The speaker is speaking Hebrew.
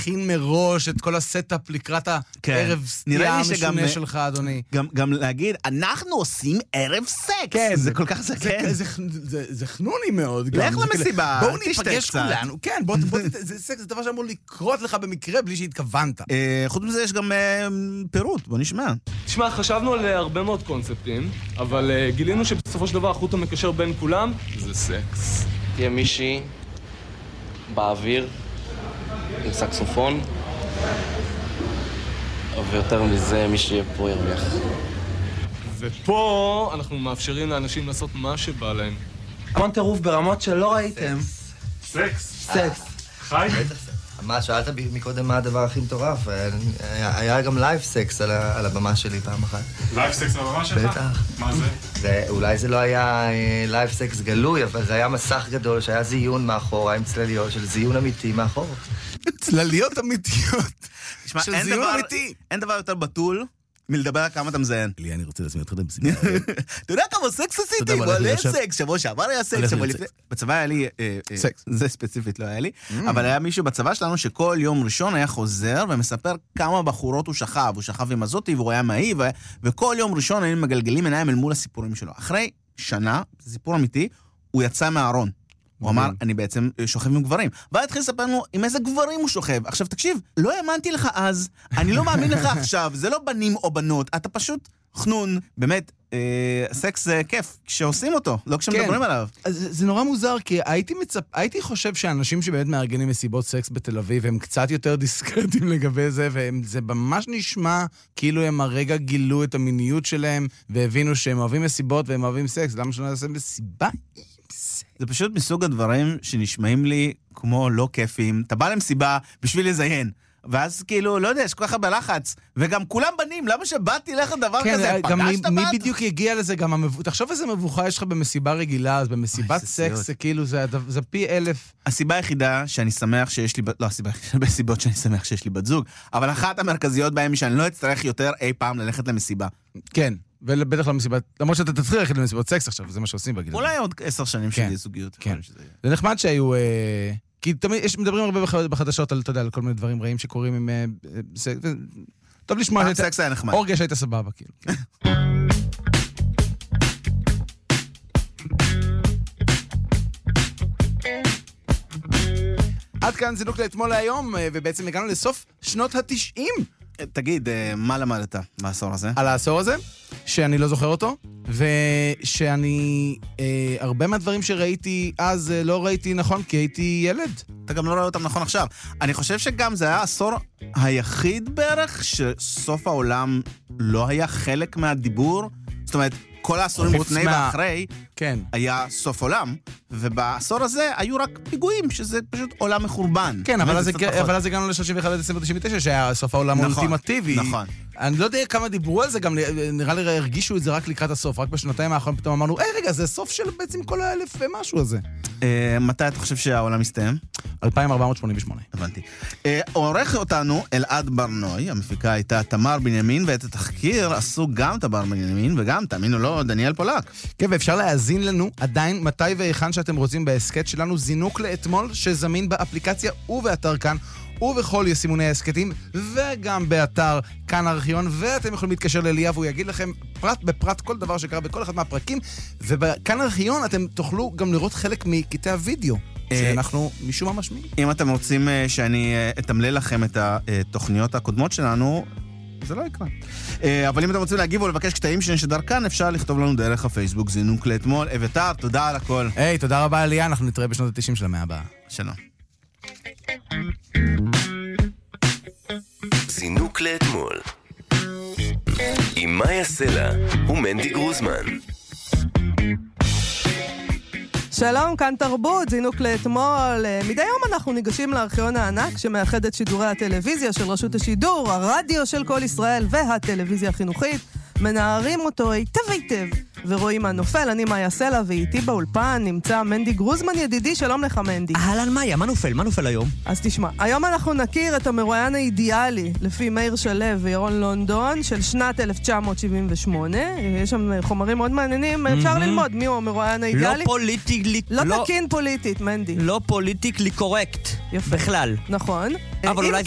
להכין מראש את כל הסטאפ לקראת הערב סטייה המשונה שלך, אדוני. גם להגיד, אנחנו עושים ערב סקס. זה כל כך זקן. זה חנוני מאוד. לך למסיבה, בואו ניפגש כולנו. כן, זה סקס, זה דבר שאמור לקרות לך במקרה בלי שהתכוונת. חוץ מזה יש גם פירוט, בוא נשמע. תשמע, חשבנו על הרבה מאוד קונספטים, אבל גילינו שבסופו של דבר החוט המקשר בין כולם זה סקס. תהיה מישהי באוויר עם סקסופון, ויותר מזה מי שיהיה פה ירוויח. ופה אנחנו מאפשרים לאנשים לעשות מה שבא להם. המון טירוף ברמות שלא ראיתם. סקס. חי? מה, שאלת מקודם מה הדבר הכי מטורף? היה גם לייב סקס על הבמה שלי פעם אחת. לייב סקס על הבמה שלך? בטח. מה זה? אולי זה לא היה לייב סקס גלוי, אבל זה היה מסך גדול שהיה זיון מאחור, עם צלליות של זיון אמיתי מאחור. צלליות אמיתיות. של זיון אמיתי. אין דבר יותר בטול מלדבר על כמה אתה מזיין. לי, אני רוצה להזמין אותך למסיבה. אתה יודע כמה סקס עשיתי? מלא סקס, שבוע שעבר היה סקס, שבוע לפני. בצבא היה לי, זה ספציפית לא היה לי, אבל היה מישהו בצבא שלנו שכל יום ראשון היה חוזר ומספר כמה בחורות הוא שכב עם הזאתי והוא היה מהיב, וכל יום ראשון היינו מגלגלים עיניים אל מול הסיפורים שלו. אחרי שנה, זה סיפור אמיתי, הוא יצא מהארון. הוא אמר, אני בעצם שוכב עם גברים. ואז התחיל לספר לנו עם איזה גברים הוא שוכב. עכשיו, תקשיב, לא האמנתי לך אז, אני לא מאמין לך עכשיו, זה לא בנים או בנות, אתה פשוט חנון, באמת, סקס זה כיף, כשעושים אותו, לא כשמדברים עליו. זה נורא מוזר, כי הייתי חושב שאנשים שבאמת מארגנים מסיבות סקס בתל אביב, הם קצת יותר דיסקרטים לגבי זה, וזה ממש נשמע כאילו הם הרגע גילו את המיניות שלהם, והבינו שהם אוהבים מסיבות והם אוהבים סקס. למה שלא נעשה מסיבה? זה פשוט מסוג הדברים שנשמעים לי כמו לא כיפים. אתה בא למסיבה בשביל לזיין, ואז כאילו, לא יודע, יש כל כך הרבה לחץ, וגם כולם בנים, למה שבאתי לך דבר כזה? גם מי בדיוק יגיע לזה? תחשוב איזה מבוכה יש לך במסיבה רגילה, אז במסיבת סקס זה כאילו, זה פי 1000. הסיבה היחידה שאני שמח שיש לי, לא הסיבה היחידה, בסיבות שאני שמח שיש לי בת זוג, אבל אחת המרכזיות בהם היא שאני לא אצטרך יותר אי פעם ללכת למסיבה. כן. ובטח למסיבת, למרות שאתה תתחיל ללכת למסיבות סקס עכשיו, זה מה שעושים בגיל. אולי עוד 10 שנים של זוגיות. כן. זה נחמד שהיו, כי תמיד, מדברים הרבה בחדשות על, אתה יודע, על כל מיני דברים רעים שקורים עם סקס. טוב לשמוע, סקס היה נחמד. אורגיה שהיית סבבה, כאילו. עד כאן זינוק לאתמול להיום, ובעצם הגענו לסוף שנות ה-90. תגיד, מה למדת בעשור הזה? על העשור הזה, שאני לא זוכר אותו, ושאני, הרבה מהדברים שראיתי אז לא ראיתי נכון, כי הייתי ילד. אתה גם לא רואה אותם נכון עכשיו. אני חושב שגם זה היה העשור היחיד בערך, שסוף העולם לא היה חלק מהדיבור. זאת אומרת, כל העשורים לפני ואחרי, כן. היה סוף עולם, ובעשור הזה היו רק פיגועים, שזה פשוט עולם מחורבן. כן, אבל אז הגענו ל-31 בדצמבר 99, שהיה סוף העולם האולטימטיבי. נכון. אני לא יודע כמה דיברו על זה, גם נראה לי הרגישו את זה רק לקראת הסוף, רק בשנתיים האחרונות פתאום אמרנו, רגע, זה סוף של בעצם כל 1000 ומשהו הזה. מתי אתה חושב שהעולם מסתיים? 2488. הבנתי. עורך אותנו אלעד ברנוי, המפיקה הייתה תמר בנימין, ואת התחקיר עשו גם תמר בנימין, וגם, תאמינו לו, דניאל פולק. כן, ואפשר להאזין לנו עדיין מתי והיכן שאתם רוצים בהסקט שלנו, זינוק לאתמול, שזמין באפליקציה ובאתר כאן, ובכל יישומוני ההסקטים, וגם באתר כאן הארכיון, ואתם יכולים להתקשר לאליה, והוא יגיד לכם פרט בפרט כל דבר שקרה בכל אחד מהפרקים, ובכאן הארכיון אתם תוכלו גם לראות חלק מקטעי הוידאו, שאנחנו משום מה משמיעים. אם אתם רוצים שאני אתמלל לכם את התוכניות הקודמות שלנו, זה לא יקרה. אבל אם אתם רוצים להגיב או לבקש קטעים שנשדר כאן, אפשר לכתוב לנו דרך הפייסבוק, זינוק לאתמול. אביתר, תודה על הכל. היי, תודה רבה אליה, אנחנו נתראה בשנות ה-90 של המאה הבאה. שלום. זינוק לאתמול עם מאיה סלע ומנדי גרוזמן. שלום, כאן תרבות, זינוק לאתמול. מדי יום אנחנו ניגשים לארכיון הענק שמאחד את שידורי הטלוויזיה של רשות השידור, הרדיו של כל ישראל והטלוויזיה החינוכית. מנערים אותו היטב ורואים מה נופל. אני מאיה סלע, ואיתי באולפן נמצא מנדי גרוזמן ידידי. שלום לך מנדי. אהלן מאיה, מה נופל היום? אז תשמע, היום אנחנו נכיר את המרואיין האידיאלי לפי מאיר שלו וירון לונדון של שנת 1978. יש שם חומרים מאוד מעניינים, אפשר ללמוד מי הוא המרואיין האידיאלי. לא תקין פוליטית, מנדי. לא פוליטיקלי קורקט. יפה. בכלל. נכון. אבל אולי